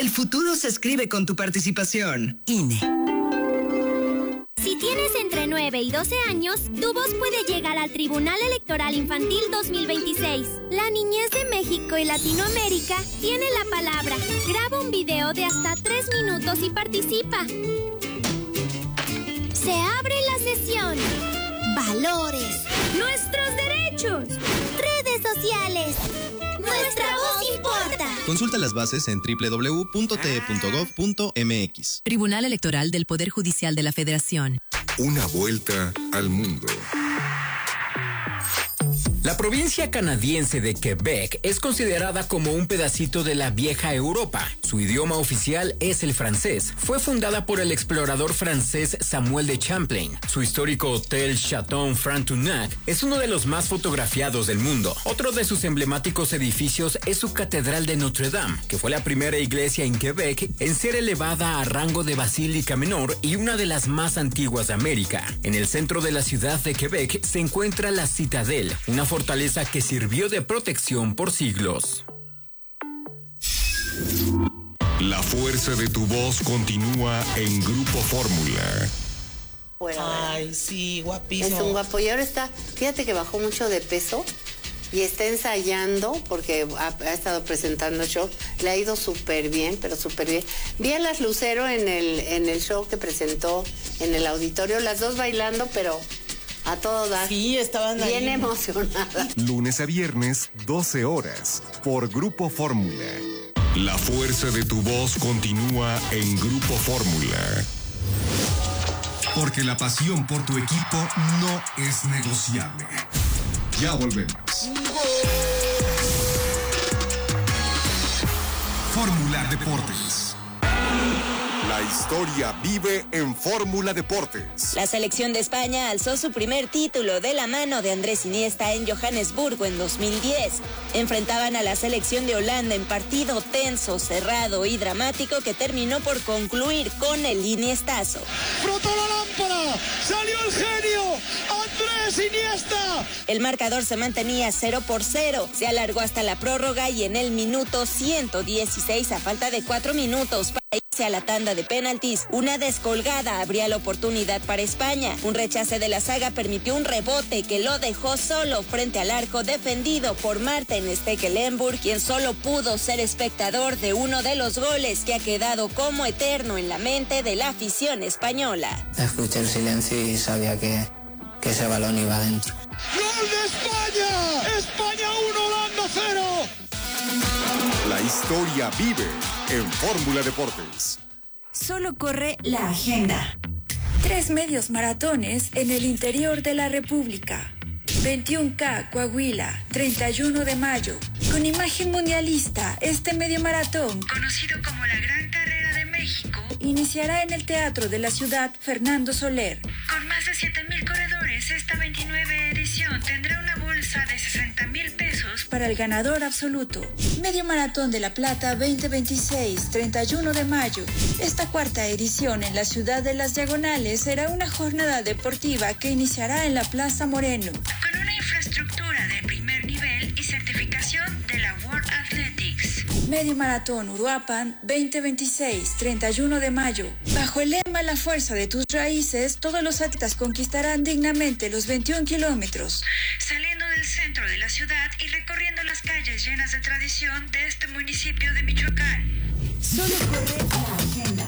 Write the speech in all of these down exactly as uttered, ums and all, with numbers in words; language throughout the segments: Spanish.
El futuro se escribe con tu participación. I N E. Si tienes entre nueve y doce años, tu voz puede llegar al Tribunal Electoral Infantil dos mil veintiséis. La niñez de México y Latinoamérica tiene la palabra. Graba un video de hasta tres minutos y participa. Se abre la sesión. Valores. Nuestros derechos. Redes sociales. Nuestra voz importa. Consulta las bases en doble u doble u doble u punto t e punto gov punto m x. Tribunal Electoral del Poder Judicial de la Federación. Una vuelta al mundo. La provincia canadiense de Quebec es considerada como un pedacito de la vieja Europa. Su idioma oficial es el francés. Fue fundada por el explorador francés Samuel de Champlain. Su histórico hotel Chateau Frontenac es uno de los más fotografiados del mundo. Otro de sus emblemáticos edificios es su Catedral de Notre Dame, que fue la primera iglesia en Quebec en ser elevada a rango de basílica menor y una de las más antiguas de América. En el centro de la ciudad de Quebec se encuentra la Citadel, una fortaleza que sirvió de protección por siglos. La fuerza de tu voz continúa en Grupo Fórmula. Ay, sí, guapísimo. Es un guapo. Y ahora está, fíjate que bajó mucho de peso y está ensayando porque ha, ha estado presentando show. Le ha ido súper bien, pero súper bien. Vi a las Lucero en el, en el show que presentó en el auditorio, las dos bailando, pero a todo dar. Sí, estaban bien ahí emocionadas. Lunes a viernes, doce horas, por Grupo Fórmula. La fuerza de tu voz continúa en Grupo Fórmula. Porque la pasión por tu equipo no es negociable. Ya volvemos. Fórmula Deportes. La historia vive en Fórmula Deportes. La selección de España alzó su primer título de la mano de Andrés Iniesta en Johannesburgo en dos mil diez. Enfrentaban a la selección de Holanda en partido tenso, cerrado y dramático que terminó por concluir con el Iniestazo. ¡Brotó la lámpara! ¡Salió el genio! ¡Andrés Iniesta! El marcador se mantenía cero por cero. Se alargó hasta la prórroga y en el minuto ciento dieciséis, a falta de cuatro minutos para irse a la tanda de penaltis, una descolgada abría la oportunidad para España. Un rechace de la zaga permitió un rebote que lo dejó solo frente al arco defendido por Martin Stekelenburg, quien solo pudo ser espectador de uno de los goles que ha quedado como eterno en la mente de la afición española. Escuché el silencio y sabía que, que ese balón iba adentro. ¡Gol de España! ¡España uno, Holanda cero! La historia vive en Fórmula Deportes. Solo corre la agenda. Tres medios maratones en el interior de la República. veintiuno K Coahuila, treinta y uno de mayo. Con imagen mundialista, este medio maratón, conocido como la Gran Carrera de México, iniciará en el Teatro de la Ciudad Fernando Soler. Con más de siete mil corredores, esta veintinueve edición tendrá una bolsa de sesenta mil pesos para el ganador absoluto. Medio Maratón de La Plata veinte veintiséis, treinta y uno de mayo. Esta cuarta edición en la Ciudad de las Diagonales será una jornada deportiva que iniciará en la Plaza Moreno, con una infraestructura de primer nivel y certificación de la World Athletics. Medio Maratón Uruapan veinte veintiséis, treinta y uno de mayo. Bajo el lema La fuerza de tus raíces, todos los atletas conquistarán dignamente los veintiún kilómetros, saliendo del centro de la ciudad y recorriendo las calles llenas de tradición de este municipio de Michoacán. Solo corre la agenda.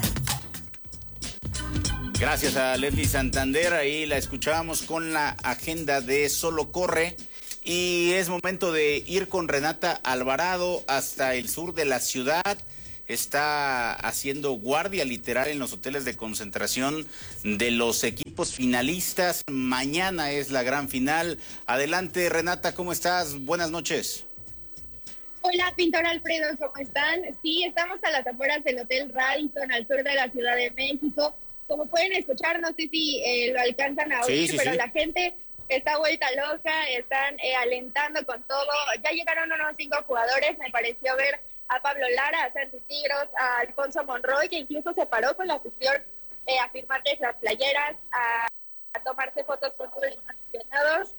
Gracias a Leslie Santander, ahí la escuchábamos con la agenda de Solo Corre. Y es momento de ir con Renata Alvarado hasta el sur de la ciudad. Está haciendo guardia literal en los hoteles de concentración de los equipos finalistas. Mañana es la gran final. Adelante, Renata, ¿cómo estás? Buenas noches. Hola, Pintor Alfredo, ¿cómo están? Sí, estamos a las afueras del Hotel Radisson, al sur de la Ciudad de México. Como pueden escuchar, no sé si eh, lo alcanzan a oír, sí, sí, pero sí. La gente está vuelta loca, están eh, alentando con todo. Ya llegaron unos cinco jugadores, me pareció ver a Pablo Lara, a Santi Tigros, a Alfonso Monroy, que incluso se paró con la afición eh, a firmarles las playeras, a, a tomarse fotos con todos los aficionados.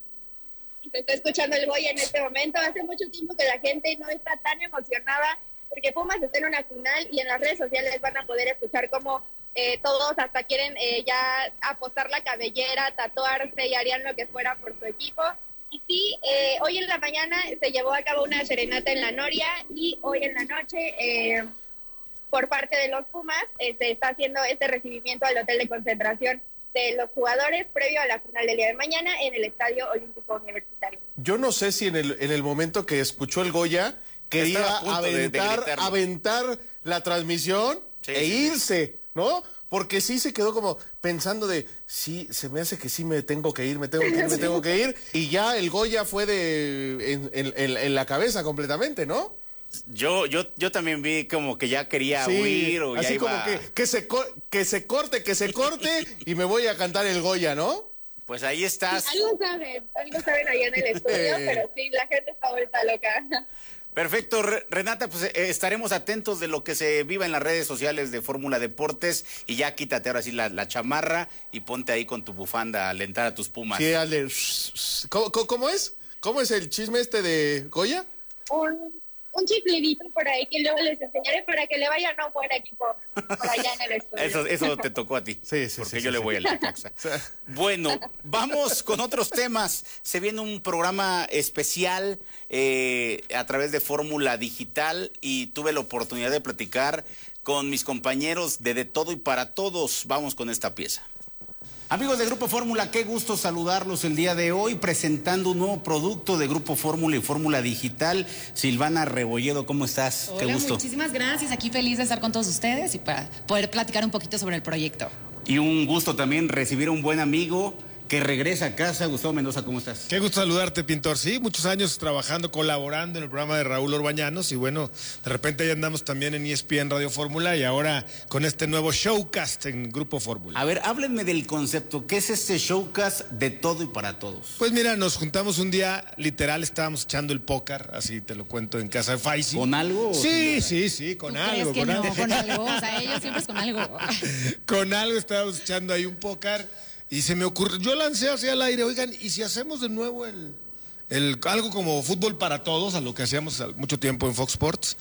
Se está escuchando el Boy en este momento. Hace mucho tiempo que la gente no está tan emocionada porque Pumas está en una final y en las redes sociales van a poder escuchar cómo eh, todos hasta quieren eh, ya apostar la cabellera, tatuarse y harían lo que fuera por su equipo. Y sí, eh, hoy en la mañana se llevó a cabo una serenata en la Noria y hoy en la noche, eh, por parte de los Pumas, eh, se está haciendo este recibimiento al hotel de concentración de los jugadores previo a la final del día de mañana en el Estadio Olímpico Universitario. Yo no sé si en el, en el momento que escuchó el Goya quería aventar, de, de aventar la transmisión sí, e sí, irse, ¿no? Porque sí se quedó como pensando de, sí, se me hace que sí me tengo que ir, me tengo que ir, me tengo que ir, y ya el Goya fue de en, en, en, en la cabeza completamente, ¿no? Yo, yo, yo también vi como que ya quería sí, huir o ya así iba... como que, que, se que se corte, que se corte y me voy a cantar el Goya, ¿no? Pues ahí estás. Sí, algo saben, algo saben ahí en el estudio, pero sí, la gente está vuelta loca. Perfecto, Renata, pues eh, estaremos atentos de lo que se viva en las redes sociales de Fórmula Deportes y ya quítate ahora sí la, la chamarra y ponte ahí con tu bufanda a alentar a tus Pumas. Sí, Ale. ¿Cómo, cómo es? ¿Cómo es el chisme este de Goya? Un, un chiflidito por ahí que luego les enseñaré para que le vayan a un buen equipo por allá en el estudio. Eso, eso te tocó a ti, sí, sí, porque sí, yo sí, le sí. voy al Necaxa. Bueno, vamos con otros temas. Se viene un programa especial eh, a través de Fórmula Digital y tuve la oportunidad de platicar con mis compañeros de De Todo y Para Todos. Vamos con esta pieza. Amigos de Grupo Fórmula, qué gusto saludarlos el día de hoy presentando un nuevo producto de Grupo Fórmula y Fórmula Digital. Silvana Rebolledo, ¿cómo estás? Hola, qué gusto. Muchísimas gracias. Aquí feliz de estar con todos ustedes y para poder platicar un poquito sobre el proyecto. Y un gusto también recibir a un buen amigo que regresa a casa. Gustavo Mendoza, ¿cómo estás? Qué gusto saludarte, Pintor. Sí, muchos años trabajando, colaborando en el programa de Raúl Orbañanos y bueno, de repente ya andamos también en E S P N Radio Fórmula y ahora con este nuevo showcast en Grupo Fórmula. A ver, háblenme del concepto. ¿Qué es este showcast de todo y para todos? Pues mira, nos juntamos un día, literal, estábamos echando el póker, así te lo cuento, en casa de Faisy. ¿Con algo? Sí, sí, sí, con ¿Tú algo. crees que con no, algo. con algo? O sea, ellos siempre es con algo. Con algo estábamos echando ahí un póker. Y se me ocurrió, yo lancé hacia el aire, oigan, ¿y si hacemos de nuevo el, el algo como fútbol para todos, a lo que hacíamos mucho tiempo en Fox Sports?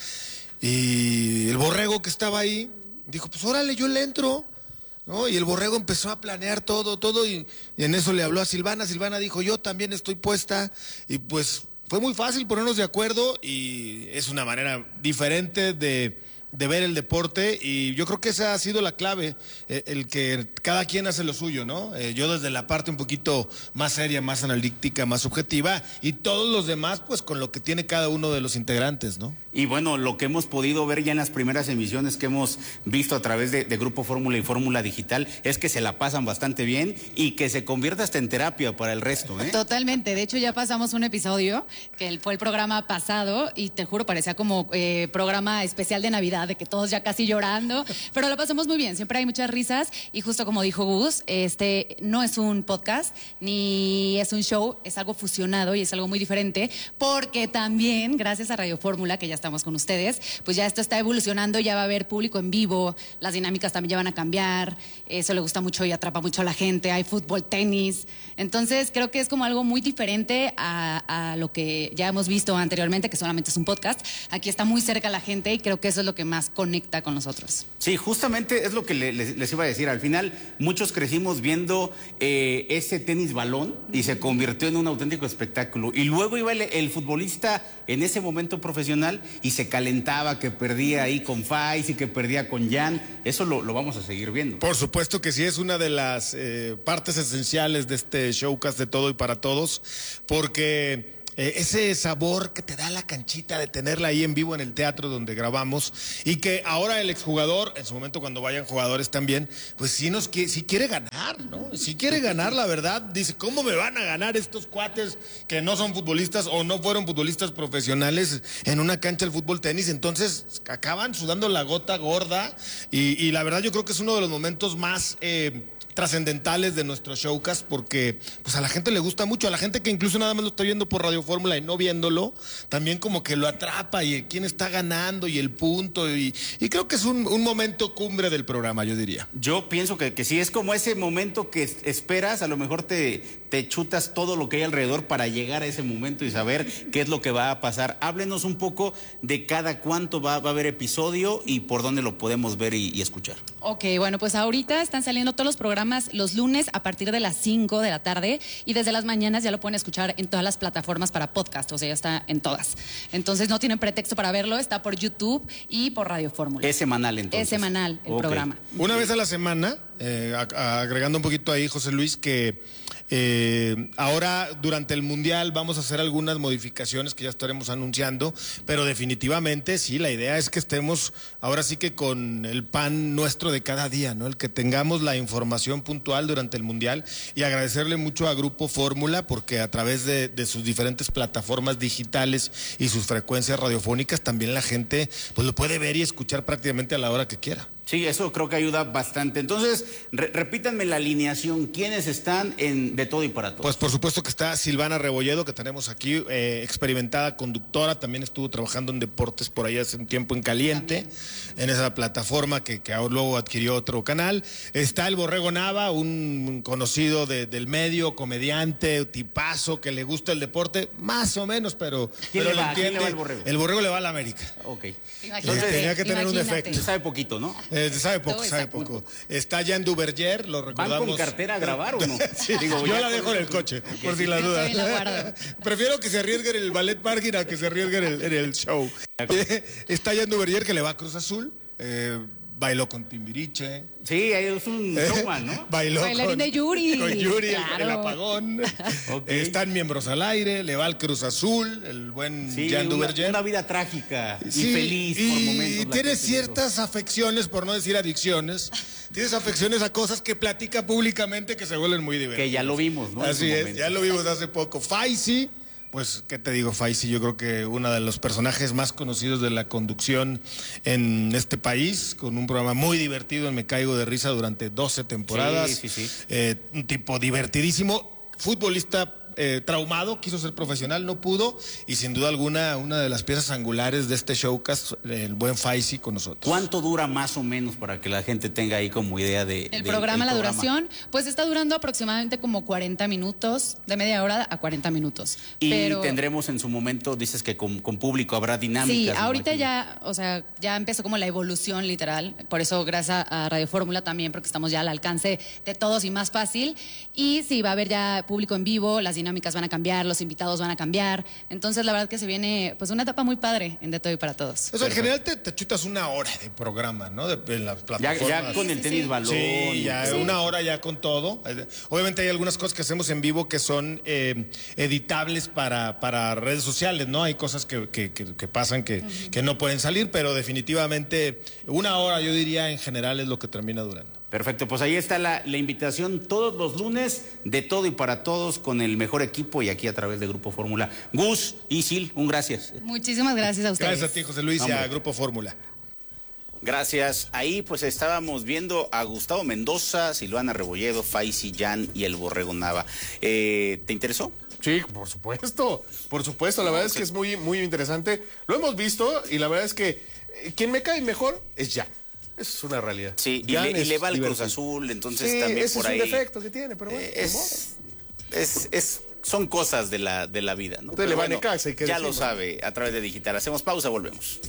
Y el borrego que estaba ahí, dijo, pues órale, yo le entro, ¿no? Y el borrego empezó a planear todo, todo, y, y en eso le habló a Silvana, Silvana dijo, yo también estoy puesta, y pues fue muy fácil ponernos de acuerdo, y es una manera diferente de... de ver el deporte y yo creo que esa ha sido la clave, eh, el que cada quien hace lo suyo, ¿no? Eh, yo desde la parte un poquito más seria, más analítica, más objetiva y todos los demás pues con lo que tiene cada uno de los integrantes, ¿no? Y bueno, lo que hemos podido ver ya en las primeras emisiones que hemos visto a través de, de Grupo Fórmula y Fórmula Digital es que se la pasan bastante bien y que se convierte hasta en terapia para el resto, ¿eh? Totalmente, de hecho ya pasamos un episodio que fue el programa pasado y te juro parecía como eh, programa especial de Navidad, de que todos ya casi llorando, pero lo pasamos muy bien, siempre hay muchas risas y justo como dijo Gus, este no es un podcast ni es un show, es algo fusionado y es algo muy diferente porque también gracias a Radio Fórmula que ya estamos con ustedes, pues ya esto está evolucionando, ya va a haber público en vivo, las dinámicas también ya van a cambiar, eso le gusta mucho y atrapa mucho a la gente, hay fútbol, tenis, entonces creo que es como algo muy diferente a, a lo que ya hemos visto anteriormente, que solamente es un podcast, aquí está muy cerca la gente y creo que eso es lo que más conecta con nosotros. Sí, justamente es lo que le, les, les iba a decir, al final muchos crecimos viendo eh, ese tenis balón y se convirtió en un auténtico espectáculo y luego iba el, el futbolista en ese momento profesional y se calentaba que perdía ahí con Faiz y que perdía con Jan, eso lo, lo vamos a seguir viendo. Por supuesto que sí, es una de las eh, partes esenciales de este showcast de todo y para todos, porque eh, ese sabor que te da la canchita de tenerla ahí en vivo en el teatro donde grabamos y que ahora el exjugador, en su momento cuando vayan jugadores también, pues sí, nos, sí quiere ganar, ¿no? Sí quiere ganar, la verdad, dice, ¿cómo me van a ganar estos cuates que no son futbolistas o no fueron futbolistas profesionales en una cancha del fútbol tenis? Entonces acaban sudando la gota gorda y, y la verdad yo creo que es uno de los momentos más... Eh, trascendentales de nuestro showcast, porque pues a la gente le gusta mucho, a la gente que incluso nada más lo está viendo por Radio Fórmula y no viéndolo, también como que lo atrapa y quién está ganando y el punto, y, y creo que es un, un momento cumbre del programa, yo diría. Yo pienso que, que sí, es como ese momento que esperas, a lo mejor te, te chutas todo lo que hay alrededor para llegar a ese momento y saber qué es lo que va a pasar. Háblenos un poco de cada cuánto va, va a haber episodio y por dónde lo podemos ver y, y escuchar. Ok, bueno, pues ahorita están saliendo todos los programas los lunes a partir de las cinco de la tarde y desde las mañanas ya lo pueden escuchar en todas las plataformas para podcast, o sea, ya está en todas. Entonces no tienen pretexto para verlo, está por YouTube y por Radio Fórmula. Es semanal entonces. Es semanal el okay. programa. Una vez a la semana, eh, agregando un poquito ahí, José Luis, que eh, ahora durante el Mundial vamos a hacer algunas modificaciones que ya estaremos anunciando, pero definitivamente sí, la idea es que estemos ahora sí que con el pan nuestro de cada día, ¿no? El que tengamos la información puntual durante el Mundial, y agradecerle mucho a Grupo Fórmula porque a través de, de sus diferentes plataformas digitales y sus frecuencias radiofónicas también la gente pues lo puede ver y escuchar prácticamente a la hora que quiera. Sí, eso creo que ayuda bastante. Entonces, re repítanme la alineación. ¿Quiénes están en De Todo y Para Todos? Pues por supuesto que está Silvana Rebolledo, que tenemos aquí, eh, experimentada conductora, también estuvo trabajando en deportes por ahí hace un tiempo en Caliente, también en esa plataforma que, que luego adquirió otro canal. Está el Borrego Nava, un conocido de, del medio, comediante, tipazo, que le gusta el deporte, más o menos, pero, ¿Quién pero le va, lo entiende. ¿Quién le va el Borrego? El Borrego le va a la América. Ok. Entonces, tenía que tener imagínate. un defecto. Se sabe poquito, ¿no? Eh, sabe poco, sabe poco. Está Jan Duverger, lo recordamos. ¿Van con cartera a grabar o no? Sí, digo, yo la dejo en el coche, okay, por si la duda. Prefiero que se arriesgue en el ballet parking a que se arriesgue en el, en el show. Está Jan Duverger, que le va a Cruz Azul. Eh, bailó con Timbiriche. Sí, es un showman, ¿no? Bailó Bailarín con, de Yuri. con Yuri, claro. el, el apagón. Okay. Están Miembros al Aire, le va al Cruz Azul, el buen sí, Jan Duverger. Una vida trágica y sí, feliz y por momentos. Y tiene ciertas afecciones, por no decir adicciones. Tienes afecciones a cosas que platica públicamente que se vuelven muy divertidas. Que ya lo vimos, ¿no? Así es, ya lo vimos hace poco. Faisy. Pues, ¿qué te digo, Faisy? Yo creo que uno de los personajes más conocidos de la conducción en este país, con un programa muy divertido en Me Caigo de Risa durante doce temporadas. Sí, sí, sí. Eh, un tipo divertidísimo, futbolista eh, traumado, quiso ser profesional, no pudo, y sin duda alguna, una de las piezas angulares de este showcast, el buen Faisy con nosotros. ¿Cuánto dura más o menos para que la gente tenga ahí como idea de... El de, programa, la programa? duración, pues está durando aproximadamente como cuarenta minutos, de media hora a cuarenta minutos. Y Pero... tendremos en su momento, dices que con, con público habrá dinámicas. Sí, ahorita ya, o sea, ya empezó como la evolución literal, por eso gracias a Radio Fórmula también, porque estamos ya al alcance de todos y más fácil. Y sí, va a haber ya público en vivo, las dinámicas van a cambiar, los invitados van a cambiar. Entonces, la verdad que se viene pues una etapa muy padre en De Todo y Para Todos. O sea, en general te, te chutas una hora de programa, ¿no? De, en las plataformas. Ya, ya con el tenis sí. balón. Sí, ya sí. una hora ya con todo. Obviamente hay algunas cosas que hacemos en vivo que son eh, editables para, para redes sociales, ¿no? Hay cosas que, que, que, que pasan que, uh-huh. que no pueden salir, pero definitivamente una hora, yo diría, en general es lo que termina durando. Perfecto, pues ahí está la, la invitación todos los lunes, De Todo y Para Todos, con el mejor equipo y aquí a través de Grupo Fórmula. Gus y Sil, un gracias. Muchísimas gracias a ustedes. Gracias a ti, José Luis, y a Grupo Fórmula. Gracias. Ahí pues estábamos viendo a Gustavo Mendoza, Silvana Rebolledo, Faisy, Jan y el Borrego Nava. Eh, ¿Te interesó? Sí, por supuesto, por supuesto, la verdad es que es muy, muy interesante. Lo hemos visto y la verdad es que eh, quien me cae mejor es Jan. Eso es una realidad. Sí, y le, y le va al Cruz Azul, entonces sí, también ese por es ahí. un defecto que tiene, pero bueno. Es, es, es, son cosas de la, de la vida, ¿no? Pero le va bueno, a Necaxa, y ya decir, lo sabe, a través de Digital. Hacemos pausa, volvemos.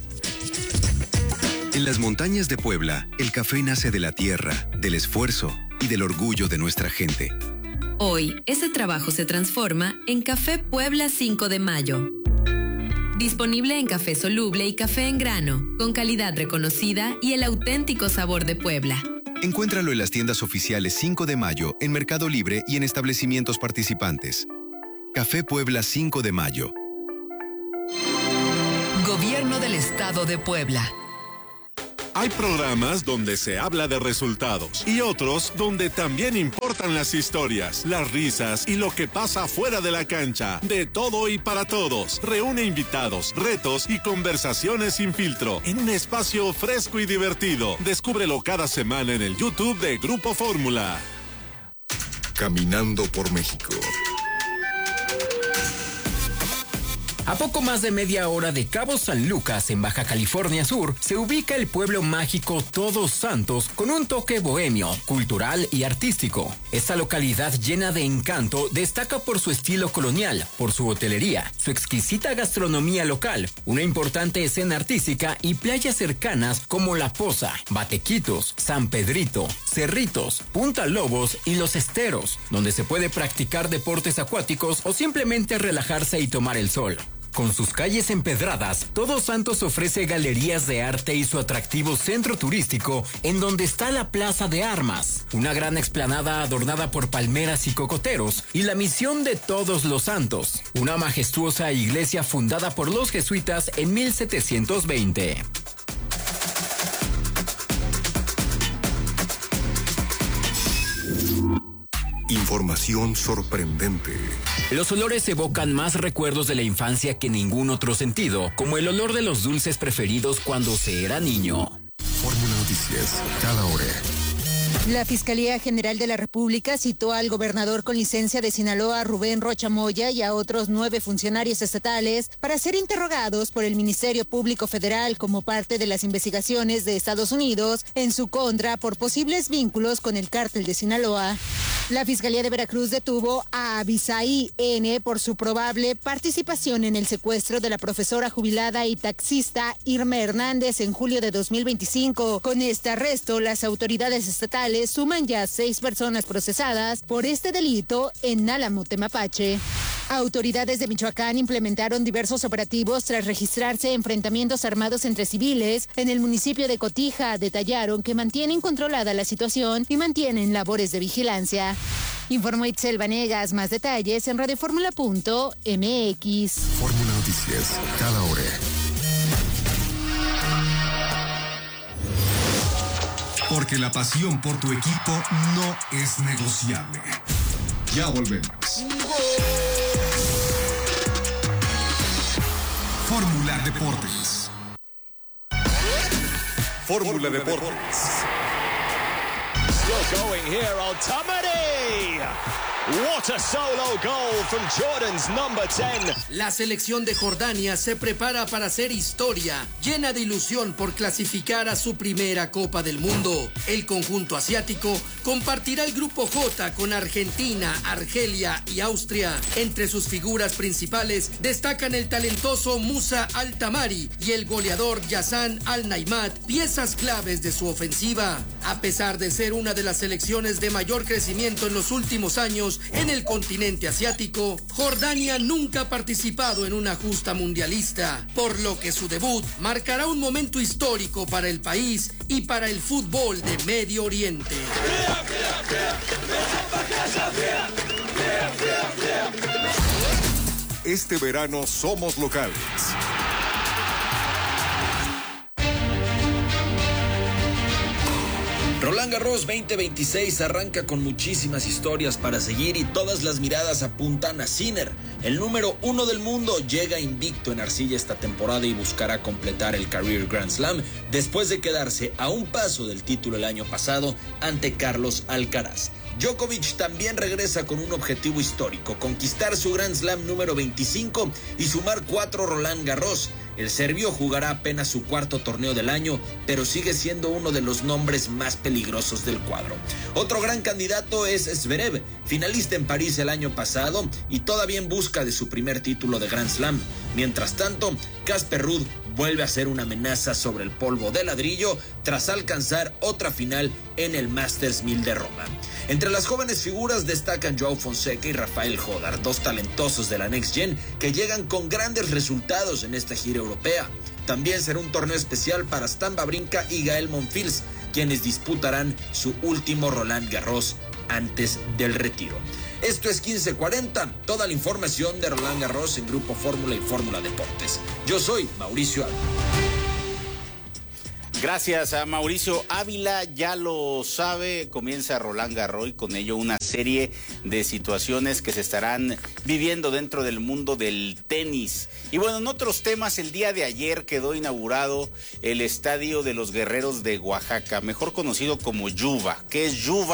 En las montañas de Puebla, el café nace de la tierra, del esfuerzo y del orgullo de nuestra gente. Hoy, ese trabajo se transforma en Café Puebla cinco de mayo. Disponible en café soluble y café en grano, con calidad reconocida y el auténtico sabor de Puebla. Encuéntralo en las tiendas oficiales cinco de mayo, en Mercado Libre y en establecimientos participantes. Café Puebla cinco de mayo. Gobierno del Estado de Puebla. Hay programas donde se habla de resultados y otros donde también importan las historias, las risas y lo que pasa fuera de la cancha. De Todo y Para Todos. Reúne invitados, retos y conversaciones sin filtro en un espacio fresco y divertido. Descúbrelo cada semana en el YouTube de Grupo Fórmula. Caminando por México. A poco más de media hora de Cabo San Lucas, en Baja California Sur, se ubica el pueblo mágico Todos Santos con un toque bohemio, cultural y artístico. Esta localidad llena de encanto destaca por su estilo colonial, por su hotelería, su exquisita gastronomía local, una importante escena artística y playas cercanas como La Poza, Batequitos, San Pedrito, Cerritos, Punta Lobos y Los Esteros, donde se puede practicar deportes acuáticos o simplemente relajarse y tomar el sol. Con sus calles empedradas, Todos Santos ofrece galerías de arte y su atractivo centro turístico, en donde está la Plaza de Armas, una gran explanada adornada por palmeras y cocoteros, y la Misión de Todos los Santos, una majestuosa iglesia fundada por los jesuitas en mil setecientos veinte. Información sorprendente. Los olores evocan más recuerdos de la infancia que ningún otro sentido, como el olor de los dulces preferidos cuando se era niño. Fórmula Noticias, cada hora. La Fiscalía General de la República citó al gobernador con licencia de Sinaloa, Rubén Rocha Moya, y a otros nueve funcionarios estatales para ser interrogados por el Ministerio Público Federal como parte de las investigaciones de Estados Unidos en su contra por posibles vínculos con el cártel de Sinaloa. La Fiscalía de Veracruz detuvo a Abisaí N. por su probable participación en el secuestro de la profesora jubilada y taxista Irma Hernández en julio de dos mil veinticinco. Con este arresto, las autoridades estatales suman ya seis personas procesadas por este delito en Álamo, Temapache. Autoridades de Michoacán implementaron diversos operativos tras registrarse enfrentamientos armados entre civiles en el municipio de Cotija. Detallaron que mantienen controlada la situación y mantienen labores de vigilancia. Informó Itzel Vanegas. Más detalles en radioformula punto m x. Fórmula Noticias, cada hora. Porque la pasión por tu equipo no es negociable. Ya volvemos. Fórmula Deportes. Fórmula Deportes. Still going here on Tamari. What a solo goal from Jordan's number ten. La selección de Jordania se prepara para hacer historia, llena de ilusión por clasificar a su primera Copa del Mundo. El conjunto asiático compartirá el grupo J con Argentina, Argelia y Austria. Entre sus figuras principales destacan el talentoso Musa Al-Tamari y el goleador Yassan Al-Naimat, piezas claves de su ofensiva. A pesar de ser una de las selecciones de mayor crecimiento en los últimos años en el continente asiático, Jordania nunca ha participado en una justa mundialista, por lo que su debut marcará un momento histórico para el país y para el fútbol de Medio Oriente. Este verano somos locales. Roland Garros veinte veintiséis arranca con muchísimas historias para seguir y todas las miradas apuntan a Sinner. El número uno del mundo llega invicto en arcilla esta temporada y buscará completar el Career Grand Slam después de quedarse a un paso del título el año pasado ante Carlos Alcaraz. Djokovic también regresa con un objetivo histórico, conquistar su Grand Slam número veinticinco y sumar cuatro Roland Garros. El serbio jugará apenas su cuarto torneo del año, pero sigue siendo uno de los nombres más peligrosos del cuadro. Otro gran candidato es Zverev, finalista en París el año pasado y todavía en busca de su primer título de Grand Slam. Mientras tanto, Casper Ruud vuelve a ser una amenaza sobre el polvo de ladrillo tras alcanzar otra final en el Masters mil de Roma. Entre las jóvenes figuras destacan Joao Fonseca y Rafael Jodar, dos talentosos de la Next Gen que llegan con grandes resultados en esta gira europea. También será un torneo especial para Stan Wawrinka y Gael Monfils, quienes disputarán su último Roland Garros antes del retiro. Esto es quince cuarenta, toda la información de Roland Garros en Grupo Fórmula y Fórmula Deportes. Yo soy Mauricio Ávila. Gracias a Mauricio Ávila, ya lo sabe, comienza Roland Garros y con ello una serie de situaciones que se estarán viviendo dentro del mundo del tenis. Y bueno, en otros temas, el día de ayer quedó inaugurado el Estadio de los Guerreros de Oaxaca, mejor conocido como Yuba. ¿Qué es Yuba?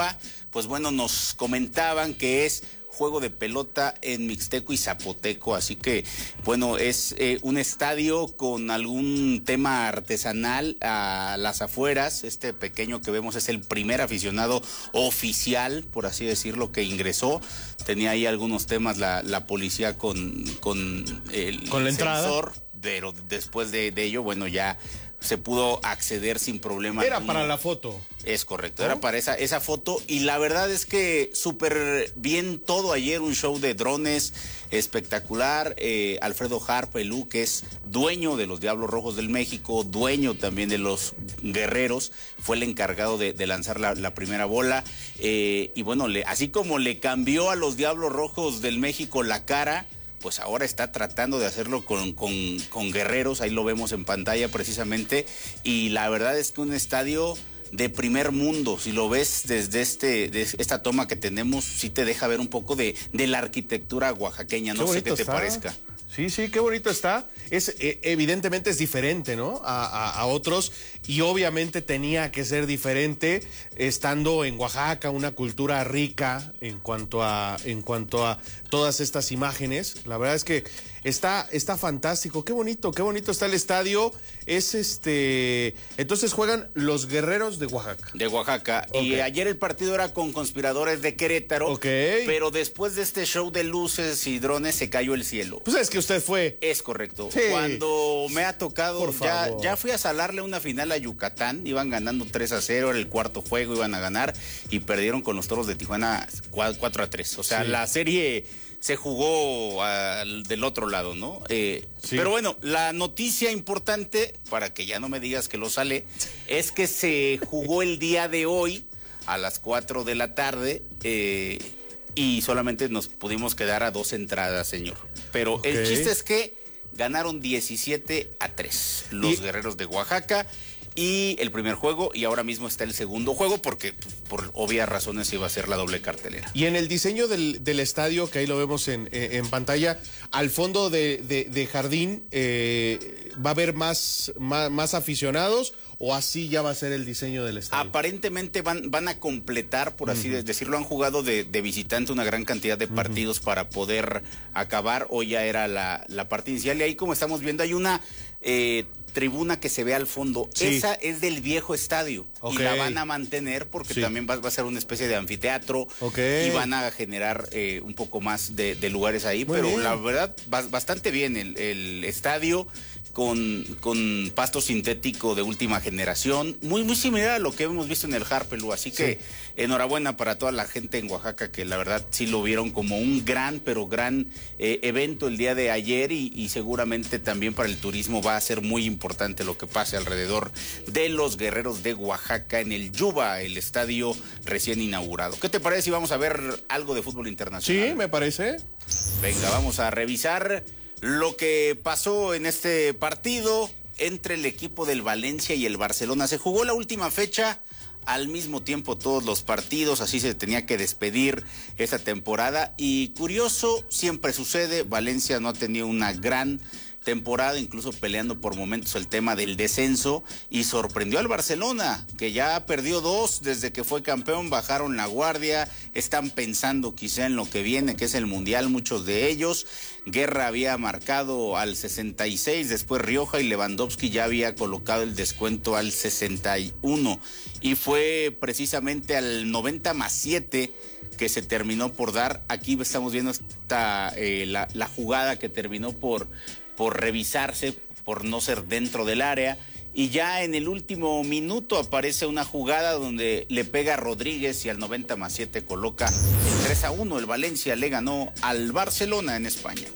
pues bueno, nos comentaban que es juego de pelota en mixteco y zapoteco, así que bueno, es eh, un estadio con algún tema artesanal a las afueras. Este pequeño que vemos es el primer aficionado oficial, por así decirlo, que ingresó. Tenía ahí algunos temas la, la policía con, con el ¿Con la sensor, pero después de, de ello, bueno, ya se pudo acceder sin problema. Era alguno. para la foto. Es correcto, ¿no? Era para esa, esa foto, y la verdad es que súper bien todo ayer, un show de drones espectacular. eh, Alfredo Harpelú, que es dueño de los Diablos Rojos del México, dueño también de los Guerreros, fue el encargado de, de lanzar la, la primera bola, eh, y bueno, le, así como le cambió a los Diablos Rojos del México la cara, pues ahora está tratando de hacerlo con, con, con Guerreros. Ahí lo vemos en pantalla precisamente, y la verdad es que un estadio de primer mundo. Si lo ves desde este de esta toma que tenemos, sí te deja ver un poco de, de la arquitectura oaxaqueña. No sé qué te está. parezca. Sí, sí, qué bonito está. Es, eh, evidentemente es diferente, ¿no? A, a, a otros, y obviamente tenía que ser diferente estando en Oaxaca, una cultura rica en cuanto a, en cuanto a todas estas imágenes. La verdad es que está, está fantástico. Qué bonito, qué bonito está el estadio. Es este, entonces juegan los Guerreros de Oaxaca. De Oaxaca. Okay. Y ayer el partido era con Conspiradores de Querétaro. Ok. Pero después de este show de luces y drones se cayó el cielo. Pues es que usted fue. Es correcto. Sí. Cuando me ha tocado, Por ya, favor. ya fui a salarle una final a Yucatán. Iban ganando tres a cero, era el cuarto juego, iban a ganar, y perdieron con los Toros de Tijuana cuatro a tres. O sea, Sí. la serie se jugó al, del otro lado, ¿no? Eh, Sí. Pero bueno, la noticia importante, para que ya no me digas que lo sale, es que se jugó el día de hoy a las cuatro de la tarde, eh, y solamente nos pudimos quedar a dos entradas, señor. Pero Ok. el chiste es que ganaron diecisiete a tres los Y- Guerreros de Oaxaca. Y el primer juego, y ahora mismo está el segundo juego, porque pues, por obvias razones iba a ser la doble cartelera. Y en el diseño del, del estadio, que ahí lo vemos en, en pantalla, al fondo de, de, de jardín, eh, ¿va a haber más, más, más aficionados, o así ya va a ser el diseño del estadio? Aparentemente van, van a completar, por así uh-huh. decirlo, han jugado de, de visitante una gran cantidad de partidos uh-huh. para poder acabar. Hoy ya era la, la parte inicial, y ahí, como estamos viendo, hay una eh, tribuna que se ve al fondo. Sí. Esa es del viejo estadio, okay. y la van a mantener porque sí. también va, va a ser una especie de anfiteatro, okay. y van a generar eh, un poco más de, de lugares ahí. Muy pero bien. La verdad, bastante bien el, el estadio. Con, con pasto sintético de última generación, muy muy similar a lo que hemos visto en el Harpelú, así que sí. enhorabuena para toda la gente en Oaxaca, que la verdad sí lo vieron como un gran, pero gran eh, evento el día de ayer, y, y seguramente también para el turismo va a ser muy importante lo que pase alrededor de los Guerreros de Oaxaca en el Yuba, el estadio recién inaugurado. ¿Qué te parece si vamos a ver algo de fútbol internacional? Sí, me parece. Venga, vamos a revisar lo que pasó en este partido entre el equipo del Valencia y el Barcelona. Se jugó la última fecha al mismo tiempo todos los partidos, así se tenía que despedir esta temporada, y curioso, siempre sucede, Valencia no ha tenido una gran temporada, incluso peleando por momentos el tema del descenso, y sorprendió al Barcelona, que ya perdió dos desde que fue campeón, bajaron la guardia, están pensando quizá en lo que viene, que es el Mundial, muchos de ellos. Guerra había marcado al sesenta y seis, después Rioja, y Lewandowski ya había colocado el descuento al sesenta y uno, y fue precisamente al noventa más siete que se terminó por dar. Aquí estamos viendo esta eh, la, la jugada que terminó por por revisarse, por no ser dentro del área, y ya en el último minuto aparece una jugada donde le pega a Rodríguez, y al noventa más siete coloca el tres a uno. El Valencia le ganó al Barcelona en España.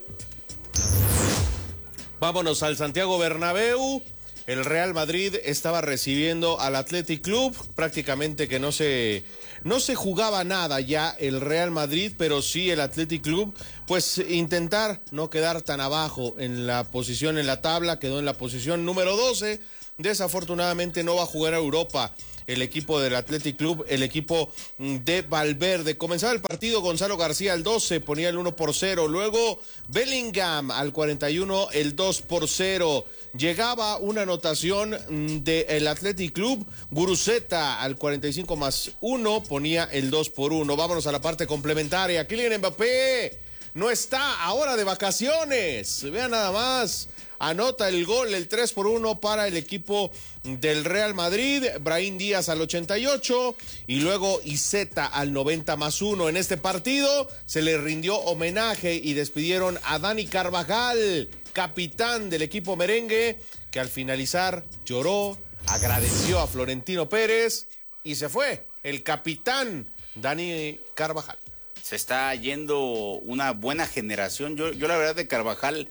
Vámonos al Santiago Bernabéu. El Real Madrid estaba recibiendo al Athletic Club, prácticamente que no se, no se jugaba nada ya el Real Madrid, pero sí el Athletic Club, pues intentar no quedar tan abajo en la posición en la tabla, quedó en la posición número doce, desafortunadamente no va a jugar a Europa. el equipo del Athletic Club, el equipo de Valverde. Comenzaba el partido, Gonzalo García al doce ponía el uno por cero, luego Bellingham al cuarenta y uno el dos por cero. Llegaba una anotación del Athletic Club, Guruceta al cuarenta y cinco más uno ponía el dos por uno. Vámonos a la parte complementaria. Kylian Mbappé no está ahora de vacaciones. Vean nada más. Anota el gol, el tres por uno para el equipo del Real Madrid. Brahim Díaz al ochenta y ocho y luego Iceta al noventa más uno. En este partido se le rindió homenaje y despidieron a Dani Carvajal, capitán del equipo merengue, que al finalizar lloró, agradeció a Florentino Pérez y se fue. El capitán Dani Carvajal. Se está yendo una buena generación. Yo, yo la verdad de Carvajal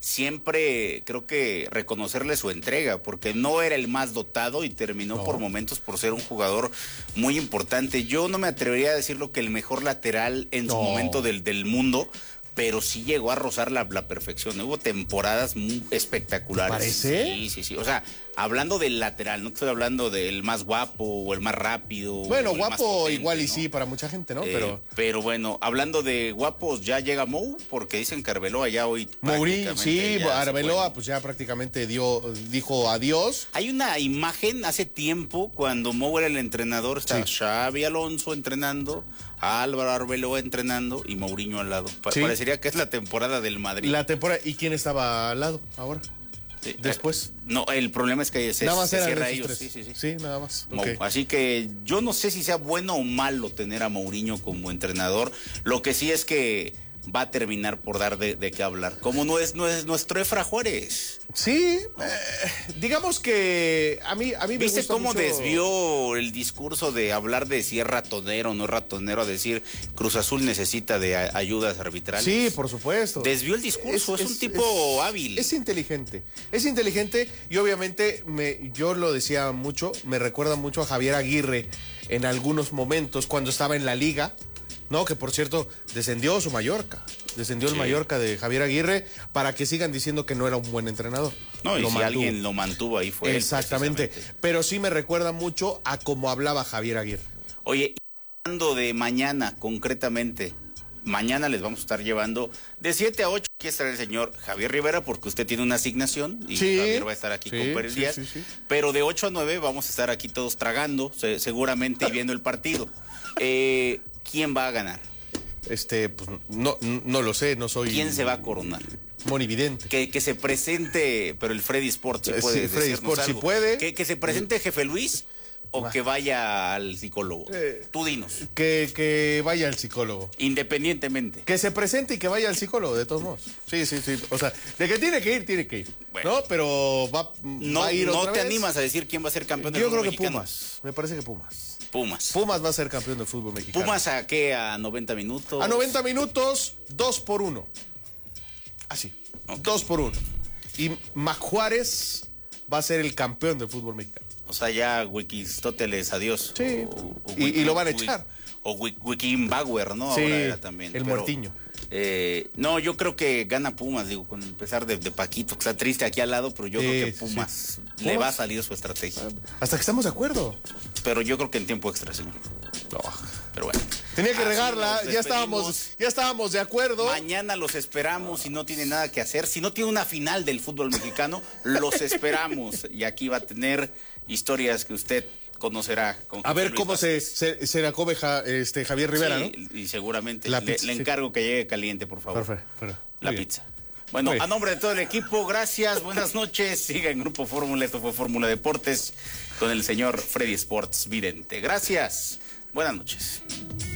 siempre creo que reconocerle su entrega, porque no era el más dotado y terminó no. por momentos por ser un jugador muy importante. Yo no me atrevería a decir lo que el mejor lateral en no. su momento del, del mundo, pero sí llegó a rozar la, la perfección. Hubo temporadas muy espectaculares. ¿Parece? Sí, sí, sí. O sea, hablando del lateral, no estoy hablando del más guapo o el más rápido. Bueno, guapo potente, igual y ¿no? sí, para mucha gente, ¿no? Eh, pero pero bueno, hablando de guapos, ya llega Mou, porque dicen que Arbeloa ya hoy... Mourinho, sí, Arbeloa pues ya prácticamente dio, dijo adiós. Hay una imagen hace tiempo, cuando Mou era el entrenador, estaba sí. Xavi Alonso entrenando, Álvaro Arbeloa entrenando y Mourinho al lado. Pa- sí. Parecería que es la temporada del Madrid. La temporada, ¿y quién estaba al lado ahora? Sí, después. No, el problema es que se, nada más se cierra ellos. Sí, sí, sí. Sí, nada más. Okay. Así que yo no sé si sea bueno o malo tener a Mourinho como entrenador. Lo que sí es que va a terminar por dar de, de qué hablar. Como no es, no es nuestro Efra Juárez. Sí, eh, digamos que a mí, a mí me ¿Viste gusta cómo mucho... desvió el discurso de hablar de si es ratonero o no es ratonero a decir Cruz Azul necesita de a, ayudas arbitrales? Sí, por supuesto. Desvió el discurso, es, es, es un tipo es, hábil. Es inteligente, es inteligente y obviamente me, yo lo decía mucho, me recuerda mucho a Javier Aguirre en algunos momentos cuando estaba en la liga. No, que por cierto, descendió su Mallorca. Descendió sí. el Mallorca de Javier Aguirre para que sigan diciendo que no era un buen entrenador. No, y lo si mantuvo. alguien lo mantuvo ahí fue exactamente. Pero sí me recuerda mucho a cómo hablaba Javier Aguirre. Oye, hablando de mañana concretamente, mañana les vamos a estar llevando de siete a ocho. Aquí estará el señor Javier Rivera porque usted tiene una asignación y sí, Javier va a estar aquí sí, con Pérez sí, Díaz. Sí, sí. Pero de ocho a nueve vamos a estar aquí todos tragando, se, seguramente y viendo el partido. Eh, ¿Quién va a ganar? Este, pues no, no lo sé, no soy... ¿Quién se va a coronar? Monividente. Que, que se presente, pero el Freddy Sport sí puede sí, Freddy decirnos Sport algo. sí puede. Que, que se presente Jefe Luis o que vaya al psicólogo. Eh, Tú dinos. Que, que vaya al psicólogo. Independientemente. Que se presente y que vaya al psicólogo, de todos modos. Sí, sí, sí. O sea, de que tiene que ir, tiene que ir. Bueno. No, pero va, no, va a ir no otra te vez. animas a decir quién va a ser campeón del Yo fútbol creo que mexicano. Pumas. Me parece que Pumas. Pumas. Pumas va a ser campeón del fútbol mexicano. ¿Pumas a qué? ¿A noventa minutos? A noventa minutos, dos por uno. Así. Okay. Dos por uno. Y Mac Juárez va a ser el campeón del fútbol mexicano. O sea, ya Wikistóteles, adiós. Sí. O, o y, Wiki, y lo van a echar. O Wiki Bauer, ¿no? Sí, ahora era también. el pero, Muertiño. Eh, no, yo creo que gana Pumas, digo, con el pesar de, de Paquito, que está triste aquí al lado, pero yo sí, creo que Pumas sí. le ¿Pumas? va a salir su estrategia. Hasta que estamos de acuerdo. Pero yo creo que en tiempo extra, señor. No. Pero bueno. Tenía que regarla, ya estábamos, ya estábamos de acuerdo. Mañana los esperamos si no tiene nada que hacer. Si no tiene una final del fútbol mexicano, los esperamos. Y aquí va a tener historias que usted conocerá. Con a ver cómo se, se, se la come ja, este, Javier Rivera, sí, ¿no? Y seguramente la le, pizza, le encargo sí. que llegue caliente, por favor. Perfecto, perfecto. La Muy pizza. Bien. Bueno, a nombre de todo el equipo, gracias, buenas noches. Siga en Grupo Fórmula, esto fue Fórmula Deportes con el señor Freddy Sports Vidente. Gracias, buenas noches.